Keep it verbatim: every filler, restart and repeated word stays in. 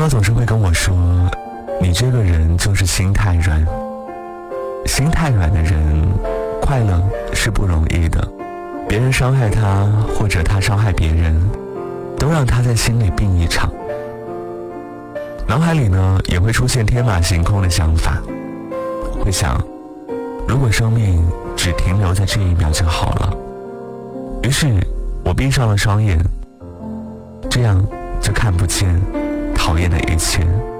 总是会跟我说，你这个人就是心太软。心太软的人，快乐是不容易的。别人伤害他，或者他伤害别人，都让他在心里病一场。脑海里呢，也会出现天马行空的想法，会想，如果生命只停留在这一秒就好了。于是我闭上了双眼，这样就看不见讨厌的一切。